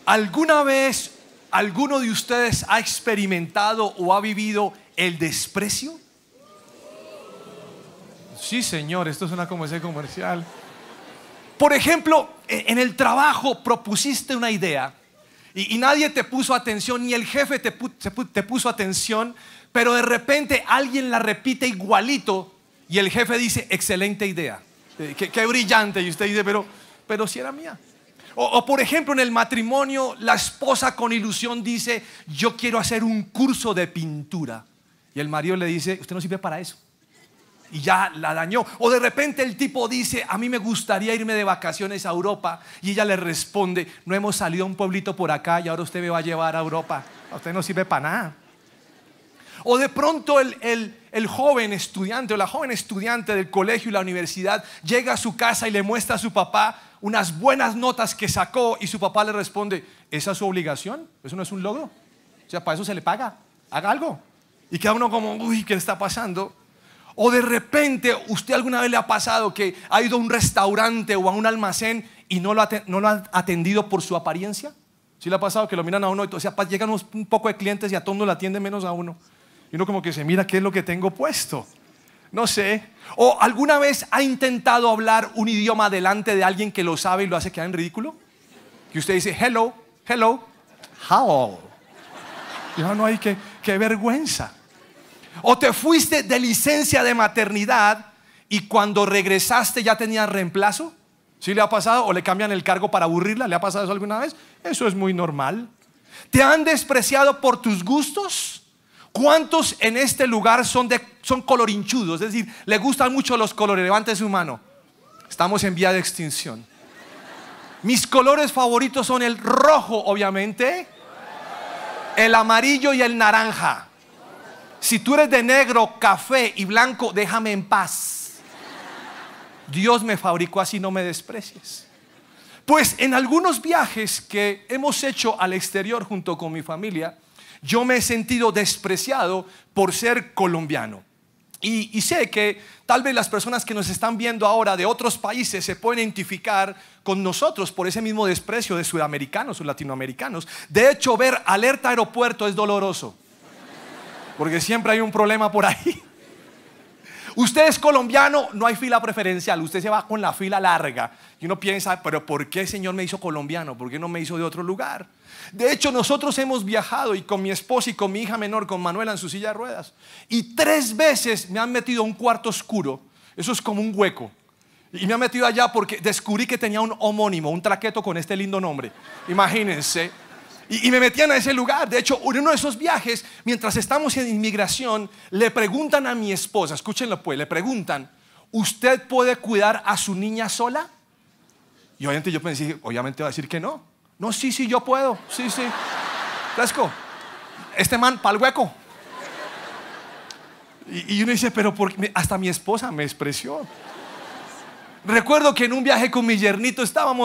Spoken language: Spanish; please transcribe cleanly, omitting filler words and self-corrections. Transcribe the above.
¿Alguna vez alguno de ustedes ha experimentado o ha vivido el desprecio? Sí, señor, esto suena como ese comercial. Por ejemplo, en el trabajo propusiste una idea y nadie te puso atención, ni el jefe te puso atención, pero de repente alguien la repite igualito y el jefe dice: excelente idea, qué brillante. Y usted dice: pero si era mía. O por ejemplo, en el matrimonio, la esposa con ilusión dice: yo quiero hacer un curso de pintura. Y el marido le dice: usted no sirve para eso. Y ya la dañó. O de repente el tipo dice: a mí me gustaría irme de vacaciones a Europa. Y ella le responde: no hemos salido a un pueblito por acá y ahora usted me va a llevar a Europa. A usted no sirve para nada. O de pronto el joven estudiante o la joven estudiante del colegio y la universidad llega a su casa y le muestra a su papá unas buenas notas que sacó, y su papá le responde: ¿esa es su obligación? ¿Eso no es un logro? O sea, para eso se le paga, haga algo. Y queda uno como: uy, ¿qué está pasando? O de repente, ¿usted alguna vez le ha pasado que ha ido a un restaurante o a un almacén y no lo han atendido por su apariencia? ¿Sí le ha pasado que lo miran a uno? O sea, llegan un poco de clientes y a todos lo atienden menos a uno. Y uno como que se mira: ¿qué es lo que tengo puesto? No sé. ¿O alguna vez ha intentado hablar un idioma delante de alguien que lo sabe y lo hace quedar en ridículo? Que usted dice: hello, how. Ya no hay qué vergüenza. O te fuiste de licencia de maternidad y cuando regresaste ya tenías reemplazo. ¿Sí le ha pasado? ¿O le cambian el cargo para aburrirla? ¿Le ha pasado eso alguna vez? Eso es muy normal. ¿Te han despreciado por tus gustos? ¿Cuántos en este lugar son colorinchudos? Es decir, le gustan mucho los colores. Levante su mano. Estamos en vía de extinción. Mis colores favoritos son el rojo, obviamente, el amarillo y el naranja. Si tú eres de negro, café y blanco, déjame en paz. Dios me fabricó así, no me desprecies. Pues en algunos viajes que hemos hecho al exterior junto con mi familia, yo me he sentido despreciado por ser colombiano. Y sé que tal vez las personas que nos están viendo ahora de otros países se pueden identificar con nosotros por ese mismo desprecio de sudamericanos o latinoamericanos. De hecho, ver Alerta Aeropuerto es doloroso, porque siempre hay un problema por ahí. Usted es colombiano, no hay fila preferencial, usted se va con la fila larga. Y uno piensa: pero ¿por qué el Señor me hizo colombiano? ¿Por qué no me hizo de otro lugar? De hecho, nosotros hemos viajado, y con mi esposa y con mi hija menor, con Manuela, en su silla de ruedas, y 3 veces me han metido a un cuarto oscuro. Eso es como un hueco. Y me han metido allá porque descubrí que tenía un homónimo, un traqueto con este lindo nombre. Imagínense. Y me metían a ese lugar. De hecho, en uno de esos viajes, mientras estamos en inmigración, le preguntan a mi esposa, escúchenlo pues, le preguntan: ¿usted puede cuidar a su niña sola? Y obviamente yo pensé: obviamente va a decir que no. No, sí, yo puedo. Sí. Fresco. Este man, pa'l hueco. Y uno dice: pero hasta mi esposa me despreció. Recuerdo que en un viaje con mi yernito estábamos